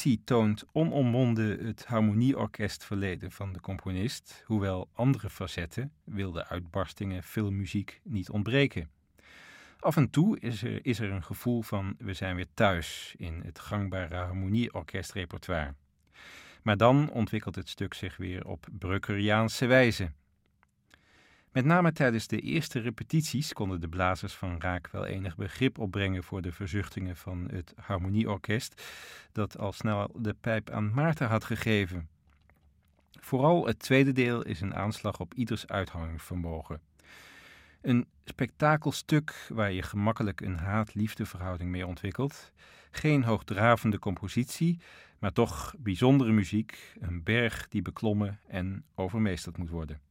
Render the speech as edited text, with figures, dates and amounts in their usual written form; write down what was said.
compositie toont onomwonden het harmonieorkestverleden van de componist, hoewel andere facetten, wilde uitbarstingen, filmmuziek, niet ontbreken. Af en toe is er een gevoel van we zijn weer thuis in het gangbare harmonieorkestrepertoire. Maar dan ontwikkelt het stuk zich weer op Bruckeriaanse wijze. Met name tijdens de eerste repetities konden de blazers van Raak wel enig begrip opbrengen voor de verzuchtingen van het harmonieorkest, dat al snel de pijp aan Maarten had gegeven. Vooral het tweede deel is een aanslag op ieders uithoudingsvermogen. Een spektakelstuk waar je gemakkelijk een haat-liefdeverhouding mee ontwikkelt. Geen hoogdravende compositie, maar toch bijzondere muziek, een berg die beklommen en overmeesterd moet worden.